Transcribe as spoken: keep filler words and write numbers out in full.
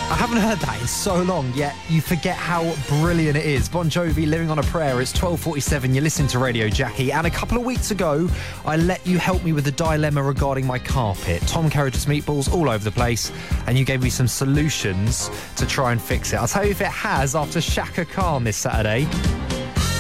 I haven't heard that in so long, yet you forget how brilliant it is. Bon Jovi, Living on a Prayer. It's twelve forty-seven. You're listening to Radio Jackie. And a couple of weeks ago, I let you help me with the dilemma regarding my carpet. Tom Kerridge's meatballs all over the place, and you gave me some solutions to try and fix it. I'll tell you if it has after Shaka Khan this Saturday.